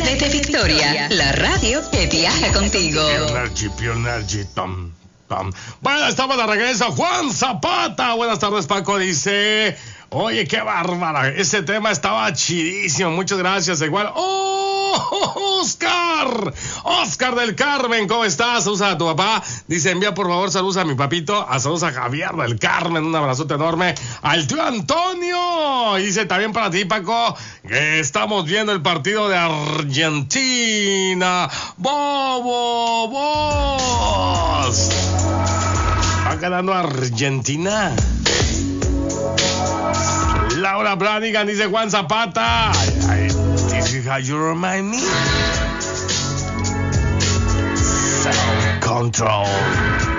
desde Victoria, la radio que viaja contigo. Pure Energy, tom, tom. Bueno, estamos de regreso. Juan Zapata. Buenas tardes, Paco. Dice, oye, qué bárbara. Ese tema estaba chidísimo. Muchas gracias. Igual. ¡Oh, Oscar! Oscar del Carmen, ¿cómo estás? Saludos a tu papá. Dice, envía por favor saludos a mi papito. Saludos a Javier del Carmen. Un abrazote enorme. Al tío Antonio. Y dice, también para ti, Paco, que estamos viendo el partido de Argentina. ¡Bobos! Va ganando Argentina. Laura Branigan, dice Juan Zapata. This is how you remind me. Self-control.